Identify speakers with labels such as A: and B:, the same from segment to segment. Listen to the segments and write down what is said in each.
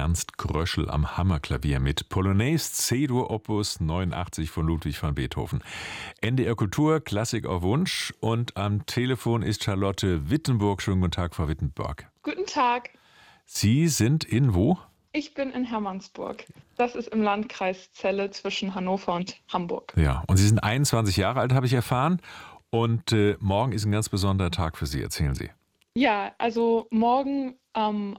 A: Ernst Gröschel am Hammerklavier mit Polonaise C-Dur Opus 89 von Ludwig van Beethoven. NDR Kultur, Klassik auf Wunsch. Und am Telefon ist Charlotte Wittenburg. Schönen guten Tag, Frau Wittenburg.
B: Guten Tag.
A: Sie sind in wo?
B: Ich bin in Hermannsburg. Das ist im Landkreis Celle zwischen Hannover und Hamburg.
A: Ja, und Sie sind 21 Jahre alt, habe ich erfahren. Und morgen ist ein ganz besonderer Tag für Sie. Erzählen Sie.
B: Ja, also morgen am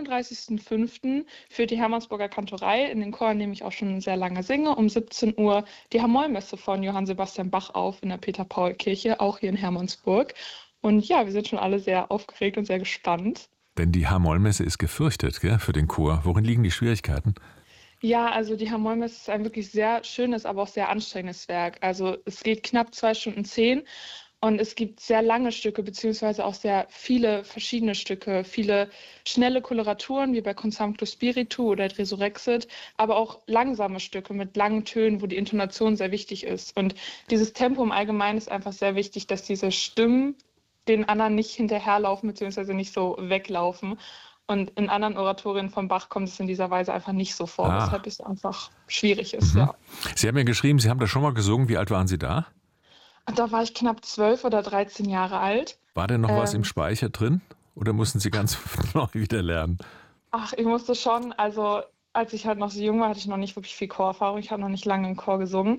B: 31.05. führt die Hermannsburger Kantorei, in den Chor, in dem ich auch schon sehr lange singe, um 17 Uhr die Hamollmesse von Johann Sebastian Bach auf in der Peter-Paul-Kirche, auch hier in Hermannsburg. Und ja, wir sind schon alle sehr aufgeregt und sehr gespannt.
A: Denn die Hamollmesse ist gefürchtet, gell, für den Chor. Worin liegen die Schwierigkeiten?
B: Ja, also die Hamollmesse ist ein wirklich sehr schönes, aber auch sehr anstrengendes Werk. Also es geht knapp 2 Stunden 10 und es gibt sehr lange Stücke, beziehungsweise auch sehr viele verschiedene Stücke, viele schnelle Koloraturen, wie bei Consumptus Spiritu oder Resurrexit, aber auch langsame Stücke mit langen Tönen, wo die Intonation sehr wichtig ist. Und dieses Tempo im Allgemeinen ist einfach sehr wichtig, dass diese Stimmen den anderen nicht hinterherlaufen, beziehungsweise nicht so weglaufen. Und in anderen Oratorien von Bach kommt es in dieser Weise einfach nicht so vor, weshalb es einfach schwierig ist. Ja.
A: Sie haben ja geschrieben, Sie haben das schon mal gesungen. Wie alt waren Sie da?
B: Da war ich knapp 12 oder 13 Jahre alt.
A: War denn noch was im Speicher drin? Oder mussten Sie ganz neu wieder lernen?
B: Ach, ich musste schon, also als ich halt noch so jung war, hatte ich noch nicht wirklich viel Chorerfahrung. Ich habe noch nicht lange im Chor gesungen.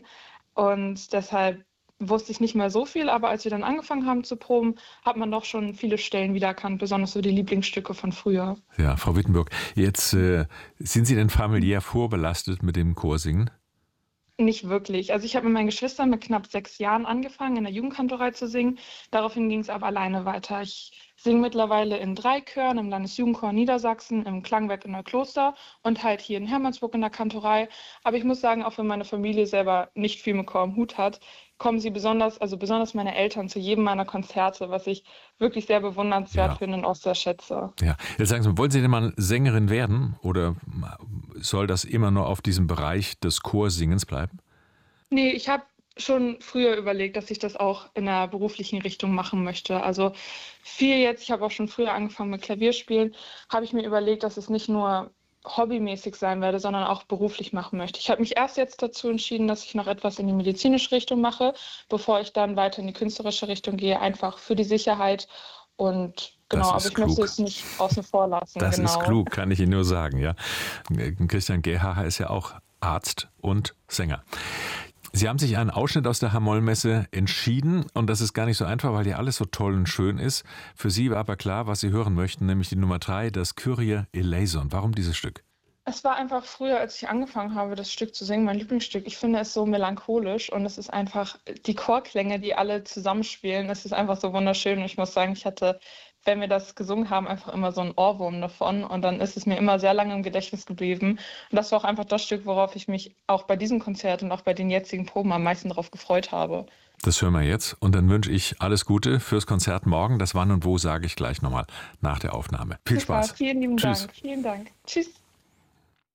B: Und deshalb wusste ich nicht mehr so viel, aber als wir dann angefangen haben zu proben, hat man doch schon viele Stellen wiedererkannt, besonders so die Lieblingsstücke von früher.
A: Ja, Frau Wittenburg, jetzt sind Sie denn familiär vorbelastet mit dem Chorsingen?
B: Nicht wirklich. Also ich habe mit meinen Geschwistern mit knapp 6 Jahren angefangen, in der Jugendkantorei zu singen. Daraufhin ging es aber alleine weiter. Ich singe mittlerweile in 3 Chören, im Landesjugendchor Niedersachsen, im Klangwerk in Neukloster und halt hier in Hermannsburg in der Kantorei. Aber ich muss sagen, auch wenn meine Familie selber nicht viel mit Chor am Hut hat, kommen sie besonders meine Eltern zu jedem meiner Konzerte, was ich wirklich sehr bewundernswert finde und auch sehr schätze.
A: Ja, jetzt sagen Sie mal, wollen Sie denn mal Sängerin werden oder soll das immer nur auf diesem Bereich des Chorsingens bleiben?
B: Nee, ich habe schon früher überlegt, dass ich das auch in der beruflichen Richtung machen möchte. Also viel jetzt, ich habe auch schon früher angefangen mit Klavierspielen, habe ich mir überlegt, dass es nicht nur hobbymäßig sein werde, sondern auch beruflich machen möchte. Ich habe mich erst jetzt dazu entschieden, dass ich noch etwas in die medizinische Richtung mache, bevor ich dann weiter in die künstlerische Richtung gehe, einfach für die Sicherheit und genau, aber ich möchte es nicht außen vor lassen.
A: Das
B: genau.
A: ist klug, kann ich Ihnen nur sagen, ja. Christian Gerhaher ist ja auch Arzt und Sänger. Sie haben sich einen Ausschnitt aus der Hamollmesse entschieden und das ist gar nicht so einfach, weil ja alles so toll und schön ist. Für Sie war aber klar, was Sie hören möchten, nämlich die Nummer 3, das Kyrie eleison. Warum dieses Stück?
B: Es war einfach früher, als ich angefangen habe, das Stück zu singen, mein Lieblingsstück. Ich finde es so melancholisch und es ist einfach die Chorklänge, die alle zusammenspielen. Es ist einfach so wunderschön und ich muss sagen, ich hatte, wenn wir das gesungen haben, einfach immer so einen Ohrwurm davon und dann ist es mir immer sehr lange im Gedächtnis geblieben. Und das war auch einfach das Stück, worauf ich mich auch bei diesem Konzert und auch bei den jetzigen Proben am meisten darauf gefreut habe.
A: Das hören wir jetzt und dann wünsche ich alles Gute fürs Konzert morgen. Das Wann und Wo sage ich gleich nochmal nach der Aufnahme. Viel
B: Super,
A: Spaß.
B: vielen lieben
A: Tschüss.
B: Dank. Vielen Dank. Tschüss.